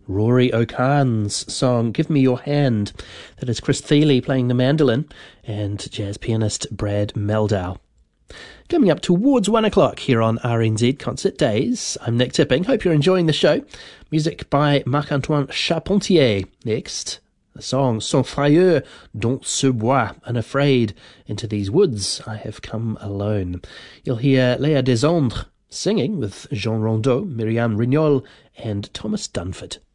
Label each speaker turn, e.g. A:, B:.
A: Rory O'Kahn's song Give Me Your Hand. That is Chris Thiele playing the mandolin and jazz pianist Brad Meldau. Coming up towards 1 o'clock here on RNZ Concert Days, I'm Nick Tipping. Hope you're enjoying the show. Music by Marc-Antoine Charpentier next. The song Sans frayeur, dans ce bois, unafraid, into these woods I have come alone. You'll hear Léa Desandres singing with Jean Rondeau, Myriam Rignol and Thomas Dunford.